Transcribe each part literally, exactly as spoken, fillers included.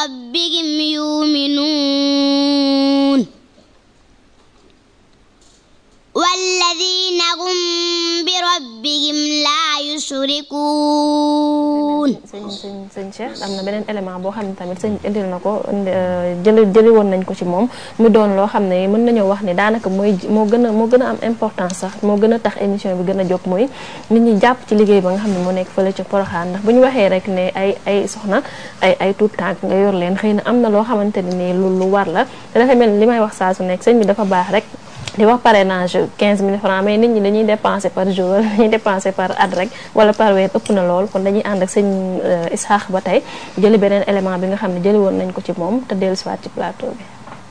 ربهم يؤمنون والذين هم بربهم لا يشركون. sëñ sëñ sëñ Cheikh am na beneen élément boo xam ne tamit sëñ indil na ko jëli jëli woon nañ ko ci moom mu doon loo xam ne mën nañoo wax ni daanaka mooy moo gën a moo gën a am importance sax moo gën a tax émission bi gën a jóg mooy nit ñi jàpp ci liggéey ba nga xam ne moo nekk fële ca Porokhane ndax bu ñu waxee rek ne ay ay soxna ay ay tuut tànk nga yor leen xëy na am na loo xamante ne nii lu lu war la te dafa mel ni li may wax saa su nekk sëñ bi dafa baax rek di wax parrainage quinze mille francs mais nit ñi dañuy dépenser par jour dañuy dépenser par at rek wala par weer ëpp na lool kon dañuy ànd ak sëñ Isaax ba tey jëli beneen élément bi nga xam ne jëli woon nañ ko ci moom te dellu si waat ci plateau bi.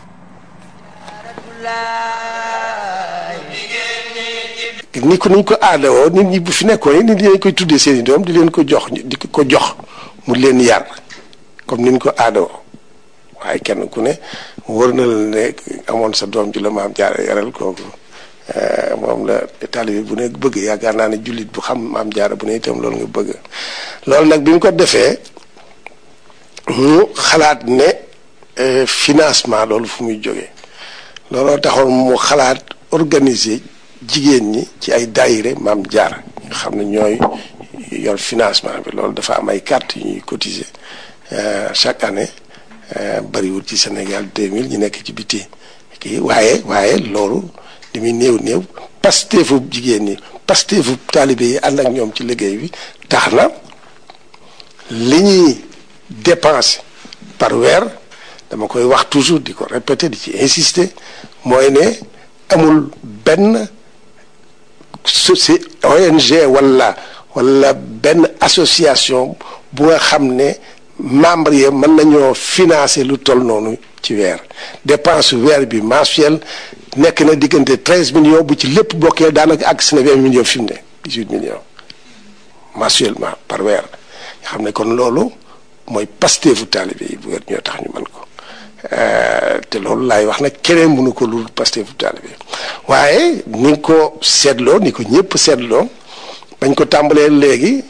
ni ko niñ ko aadawoo nit ñi bu fi nekkoon nit ñi dañ koy tuddee seen i doom di leen ko jox di ko jox mu leen yar comme niñ ko aadawoo waaye kenn ku ne wër na la ne amoon sa doom ji la maam jaara yaral kooku moom la taalibe bu ne bëgg yaakaar naa ne jullit bu xam maam jaara bu ne itam loolu nga bëgg loolu nag bi mu ko defee mu xalaat ne financement loolu fu muy jógee looloo taxoon mu xalaat organiser jigéen ñi ci ay daayire maam jaara nga xam ne ñooy yor financement bi loolu dafa am ay carte yu ñuy cotiser chaque année bariwul ci Sénégal deux mille ñu nekk ci biti kii waaye waaye loolu li muy néew néew pasteefu jigéen ñi pasteefu taalibe yi ànd ak ñoom ci liggéey bi tax na li ñuy dépenser par weer dama koy wax toujours di ko répéter di ci insister mooy ne amul benn soci O N G wala wala benn association bu nga xam ne membre yi mën nañoo financer lu toll noonu ci weer dépense weer bi mensuel nekk na diggante treize millions bu ci lépp bokkee daanaka ak si na vingt millions fi mu ne dix-huit millions mensuellement par weer nga xam ne kon loolu mooy pasteefu taalibe yi bu weer ñoo tax ñu mën ko te loolu laay wax nag keneen mënu ko lu pasteefu taalibe waaye ni nga ko seetloo ni ko ñëpp seetloo bañ ko tàmbalee léegi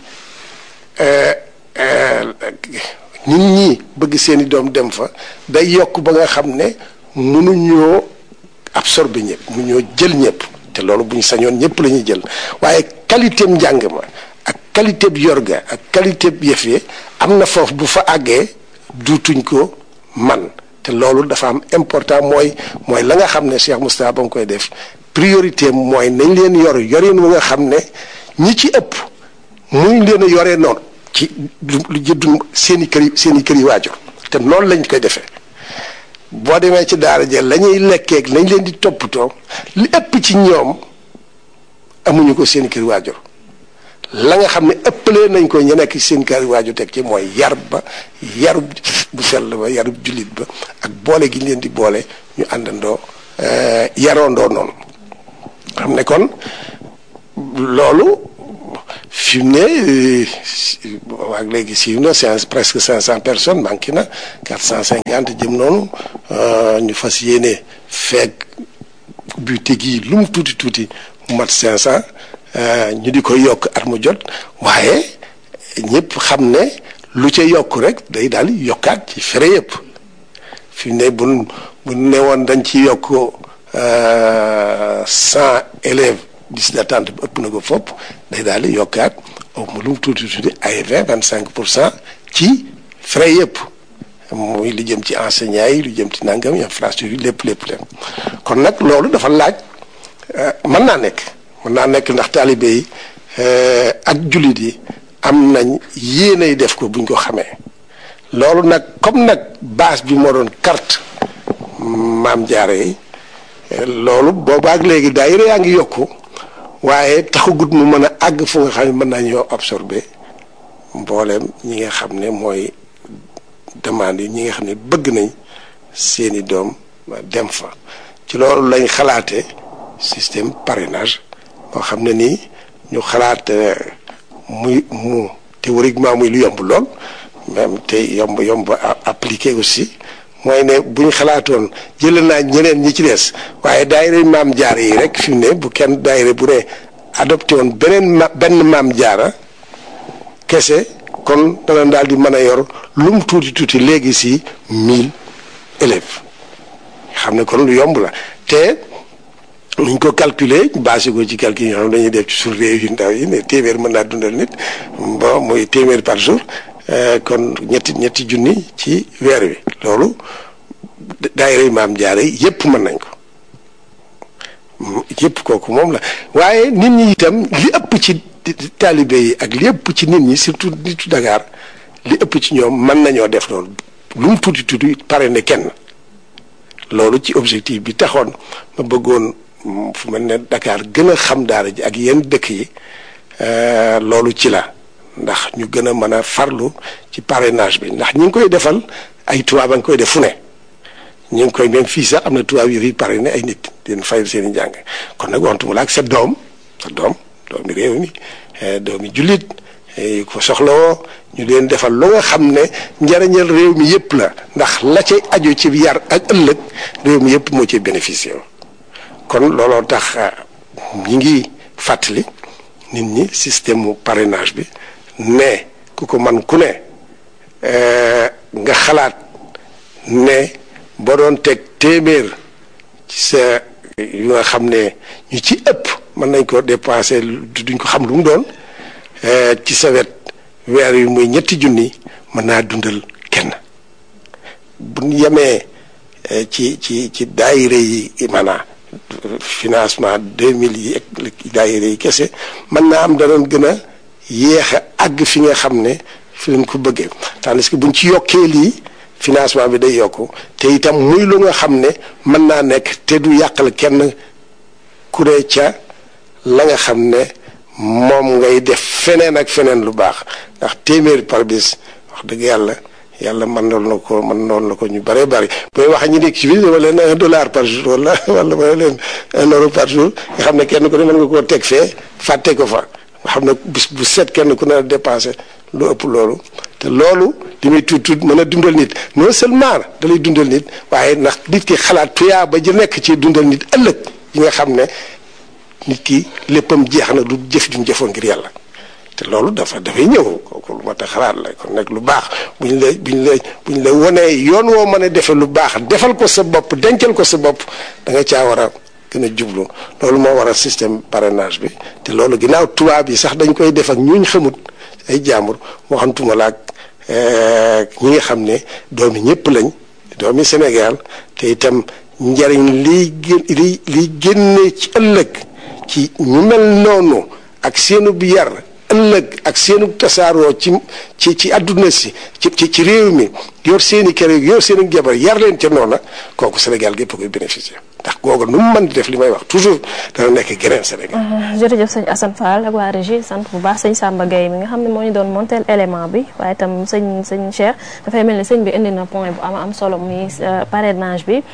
nit ñi bëgg seeni doom dem fa day yokk ba nga xam ne mënuñoo absorber ñëpp mënuñoo jël ñëpp te loolu bu ñu sañoon ñëpp la ñuy jël waaye qualité njàng ma ak qualité bi yorga ak qualité bi yëf yi am na foofu bu fa àggee duutuñ ko man te loolu dafa am important mooy mooy la nga xam ne Cheikh Moustapha ba nga koy def priorité mooy nañ leen yor yorin wu nga xam ne ñi ci ëpp muñ leen a yoree noonu ci lu jëddu seen i kër yi seen i kër yi waajur te noonu lañ koy defee boo demee ci daara jël la ñuy lekkeeg lañ leen di toppatoo li ëpp ci ñoom amuñu ko seen i kër yi waajur la nga xam ne ëppalee nañ ko ñu nekk ci seen kër yi waajur teg ci mooy yar ba yarub bu sell ba yarub jullit ba ak boole gi ñu leen di boole ñu àndandoo yaroondoo noonu xam ne kon loolu fi mu ne waag léegi siiw na c'est presque cinq cent personnes manqué na quatre cent cinquante jëm noonu ñu fas yéene feeg buté gi lu mu tuuti tuuti mu mat cinq cent ñu di ko yokk at mu jot waaye ñëpp xam ne lu ca yokk rek day daal yokkaat ci frais yëpp fi mu ne bu bu ne woon dañ ci yokk cent élèves liste d'attente bi ëpp na ko fopp day daal di yokkaat au lu mu tuuti tuuti ay vingt vingt cinq pour cent ci frais yëpp muy lu jëm ci enseignants yi lu jëm ci nangam infrastructure lépp lépp lépp kon nag loolu dafa laaj mën naa nekk mën naa nekk ndax taalibe yi ak jullit yi am nañ yéenay def ko buñ ko xamee loolu nag comme nag base bi moo doon carte maam jaare yi loolu boobaak léegi daayira yaa ngi yokku waaye taxagut mu mën a àgg fu nga xam ne mën nañoo absorber mbooleem ñi nga xam ne mooy demande yi ñi nga xam ne bëgg nañ seeni doom dem fa ci loolu lañ xalaate système parrainage boo xam ne nii ñu xalaat muy mu théoriquement muy lu yomb lool même te yomb yomb appliqué aussi mooy ne bu ñu xalaatoon jël naa ñeneen ñi ci des waaye daayira maam jaara yi rek fi mu ne bu kenn daayira bu ne adopté woon beneen ma benn maam jaara kese kon dana daal di mën a yor lum tuuti tuuti léegi si mille élèves xam ne kon lu yomb la te nuñ ko calculer basé ko ci calcul yoo xam dañuy def ci suñu réew yu ndaw yi ne téeméer mën naa dundal nit bon muy téeméer par jour kon ñetti ñetti junni ci weer wi loolu daayira Maam Jaara yépp mën nañ ko yépp kooku moom la waaye nit ñi itam li ëpp ci taalibe yi ak li ëpp ci nit ñi surtout nitu Dakar li ëpp ci ñoom mën nañoo def loolu lu mu tuuti tuuti pare ne kenn loolu ci objectif bi taxoon ma bëggoon fu mel ne Dakar gën a xam daara ji ak yenn dëkk yi loolu ci la ndax ñu gën a mën a farlu ci parrainage bi ndax ñu ngi koy defal ay tubaab a ngi koy def fu ne ñu ngi koy même fii sax am na tubaab yu fi parrainé ay nit di leen fayal seen i njàng kon nag waxtu la ak sa doom sa doom doomi réew mi doomi jullit yu ko soxlawoo ñu leen defal lu nga xam ne njariñal réew mi yëpp la ndax la cay aju ci yar ak ëllëg réew mi yëpp moo ci bénéficié kon looloo tax ñi ngi fàttali nit ñi système mu parrainage bi ne ku ko man ku ne nga xalaat ne boo doon teg téeméer ci sa yu nga xam ne ñu ci ëpp mën nañ ko dépensé duñ ko xam lu mu doon ci sa wet weer yu muy ñetti junni mën naa dundal kenn bu ñu yemee ci ci ci daayire yi maanaam financement deux mille yi ak daayire yi kese mën naa am danoon gën a yéex a àgg fi nga xam ne fi leen ko bëggee tandis que buñ ci yokkee lii financement bi day yokku te itam muy lu nga xam ne mën naa nekk te du yàqal kenn ku ne ca la nga xam ne moom ngay def feneen ak feneen lu baax ndax téeméeri par bis wax dëgg yàlla yàlla mën noon na ko mën noon na ko ñu bëree bëri booy wax ñu nekk ci biir dama leen un dollar par jour wala wala ma leen un euro par jour nga xam ne kenn ku ne mën nga koo teg fee fàtte ko fa nga xam ne bis bu set kenn ku ne dépensé lu ëpp loolu te loolu li muy tuut tuut mën a dundal nit non seulement da lay dundal nit waaye ndax nit ki xalaat tuyaa ba ji nekk ci dundal nit ëllëg yi nga xam ne nit ki léppam jeex na du jëf ju mu jëfoon ngir yàlla te loolu dafa dafay ñëw kooku lu mat a xalaat la kon nag lu baax bu ñu la bu ñu la bu ñu la wonee yoon woo mën a defee lu baax defal ko sa bopp dencal ko sa bopp da nga caa war a gën a jublu loolu moo war a système parrainage bi te loolu ginnaaw tubaab yi sax dañ koy def ak ñuñ xamut ay jaambur waxantuma la ak ñi nga xam ne doomi ñëpp lañ doomi Sénégal te itam njariñ liy gén li liy génne ci ëllëg ci ñu mel noonu ak seenu bi yar ëllëg ak seenu tasaaroo ci ci ci àdduna si ci ci ci réew mi yor seeni kër yor seeni jabar yar leen ca noona kooku Sénégal gépp koy bénéficier ndax googu nu mu mën di def li may wax toujours dana nekk geneen Sénégal. jërëjëf sëñ Assane Fall ak waa régie sant bu baax sëñ Samba Gueye mi nga xam ne moo ñu doon montel élément bi waaye itam sëñ sëñ Cheikh dafay mel ni sëñ bi indi na point bu am am solo muy parrainage bi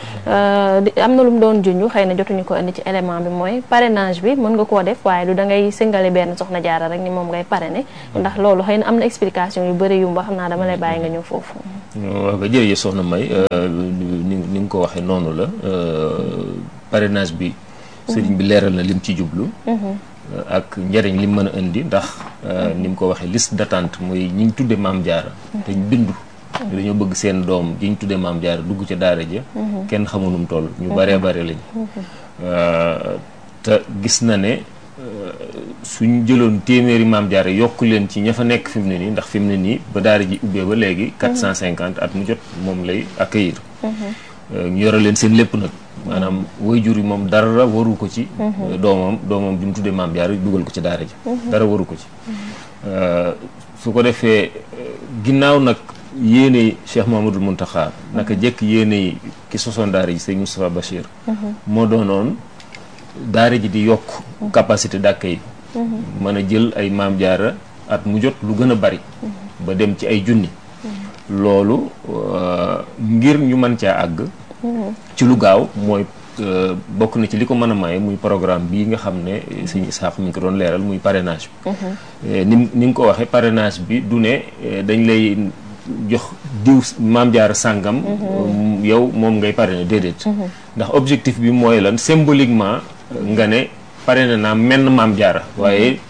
am na lu mu doon junj xëy na jotuñu ko indi ci élément bi mooy parrainage bi mën nga koo def waaye du da ngay singale benn soxna jaara rek ni moom ngay parrainer ndax loolu xëy na am na explication yu bëri yu mba xam naa dama lay bàyyi nga ñëw foofu. waaw ba jërëjëf soxna May ni ni nga ko waxee noonu la parrainage bi sëriñ bi leeral na lim ci jublu ak njëriñ lim mën a indi ndax ni mu ko waxee liste d'attente mooy ñi ñu tudde maam jaara te ñu bindu dañoo bëgg seen doom ji ñu tudde maam jaara dugg ca daara ja kenn xamunum toll ñu baree bare lañ te gis na ne suñ jëloon téeméeri maam jaara yokk leen ci ña fa nekk fi mu ne nii ndax fi mu ne nii ba daara ji ubbee ba léegi quatre cent cinquante at mu jot moom lay accueillir ñu yore leen seen lépp nag maanaam waajur yi moom dara waru ko ci doomam doomam bi mu tuddee maam jaara dugal ko ci daara ji dara waru ko ci su ko defee ginnaaw nag yéene Cheikh Mamadou Mountakha naka jekk yéene yi ki sosoon daara ji sëñ Moustapha Bachir moo doonoon daara ji di yokk capacité d'accueil mën a jël ay maam jaara at mu jot lu gën a bari ba dem ci ay junni loolu ngir ñu mën caa àgg ci lu gaaw mooy bokk na ci li ko mën a maye muy programme bii nga xam ne sëñ Isaax mi ngi ko doon leeral muy parrainage bi ni ni nga ko waxee parrainage bi du ne dañ lay jox diw maam jaara sàngam yow moom ngay parrainer déedéet ndax objectif bi mooy lan symboliquement nga ne parrainé naa menn maam jaara waaye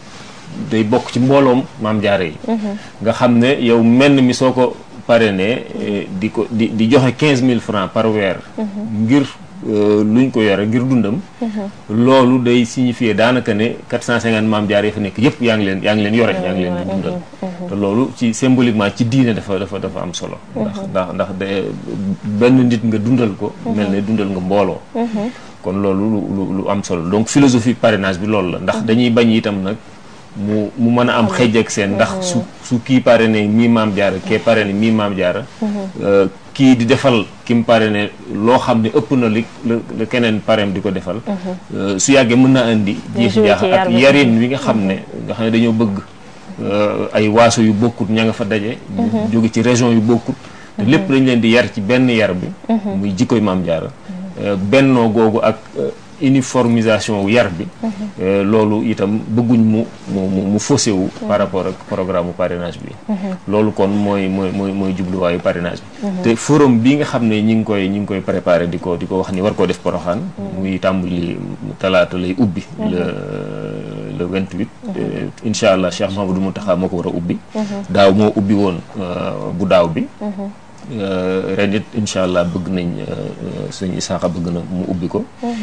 day bokk ci mbooloom maam jaara yi nga xam ne yow menn mi soo ko parrainé di ko di di joxe quinze mille francs par weer ngir luñ ko yore ngir dundam loolu day signifier daanaka ne quatre cent cinquante maam jaara yi fa nekk yëpp yaa ngi leen yaa ngi leen yore yaa ngi leen di dundal te loolu ci symboliquement ci diine dafa dafa dafa am solo ndax ndax ndax de benn nit nga dundal ko mel ne dundal nga mbooloo kon loolu lu lu am solo donc philosophie parrainage bi loolu la ndax dañuy bañ itam nag mu mu mën a am xëj ak seen ndax su su kii parrainé mii maam jaara kee parrainé mii maam jaara kii di defal ki mu parrainé loo xam ne ëpp na li la keneen parrain di ko defal su yàggee mën na indi jiixi jaax ak yarin wi nga xam ne nga xam ne dañoo bëgg ay waaso yu bokkut ña nga fa daje jóge ci région yu bokkut te lépp dañ leen di yar ci benn yar bi muy jikkoy maam jaara bennoo googu ak uniformisation wu yar bi loolu itam bëgguñ mu mu mu faussé wu par rapport ak programme parrainage bi loolu kon mooy mooy mooy mooy jubluwaayu parrainage bi te forum bi nga xam ne ñi ngi koy ñi ngi koy préparé di ko di ko wax ni war koo def Porokhane muy tàmbali talaata lay ubbi le le vingt-huit incha allah Cheikh Mahamadou Mountakha moo ko war a ubbi daaw moo ubbi woon bu daaw bi ren it incha allah bëgg nañ sëñ Isaaxa bëgg na mu ubbi ko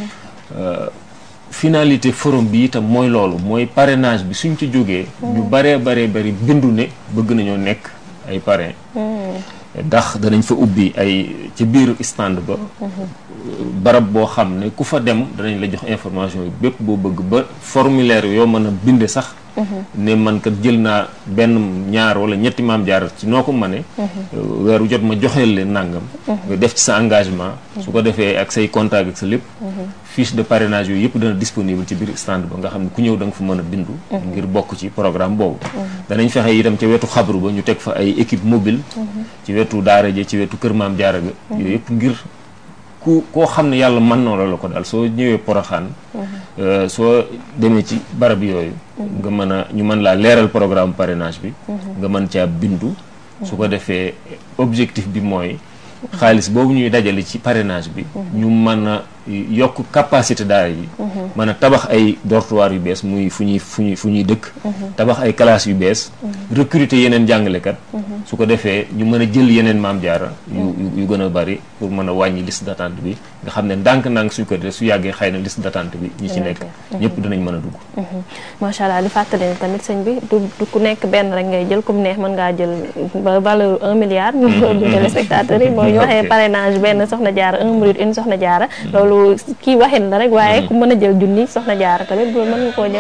finalité forum bi itam mooy loolu mooy parrainage bi suñ ci jógee ñu baree baree bari bindu ne bëgg nañoo nekk ay parrain ndax danañ fa ubbi ay ci biir stand ba barab boo xam ne ku fa dem danañ la jox information yi bépp boo bëgg ba formulaire yoo mën a binde sax ne man kat jël naa benn ñaar wala ñetti maam jaar ci noo ko mëne weeru jot ma joxeel leen nangam nga def ci sa engagement su ko defee ak say contact ak sa lépp fiche de parrainage yooyu yëpp dana disponible ci biir stand ba nga xam ne ku ñëw da nga fa mën a bindu ngir bokk ci programme boobu danañ fexe itam ca wetu xabru ba ñu teg fa ay équipe mobile ci wetu daara ja ci wetu kër maam jaara ga yooyu yëpp ngir ku koo xam ne yàlla mën na la ko daal soo ñëwee Porokhane soo demee ci barab yooyu nga mën a ñu mën laa leeral programme parrainage bi nga mën caa bindu su ko defee objectif bi mooy xaalis boobu ñuy dajale ci parrainage bi ñu mën a yokk capacité daara yi mën a tabax ay dortoir yu bees muy fu ñuy fu ñuy fu ñuy dëkk tabax ay classes yu bees recruter yeneen jàngalekat su ko defee ñu mën a jël yeneen maam jaara yu yu gën a bari pour mën a wàññi liste d'attente bi nga xam ne ndànk-ndànk suñ ko def su yàggee xëy na liste d'attente bi ñi ci nekk ñëpp dinañ mën a dugg macha allah li fàttali ni tamit sëñ bi du du ku nekk benn rek ngay jël comme neex mën ngaa jël ba valeur un milliard ñu ko du téléspectateurs yi mooy ñu waxee parrainage benn soxna jaara un minute une soxna jaara loolu kii waxin la rek waaye ku mën a jël junni soxna jaara tamit bu mën nga koo jël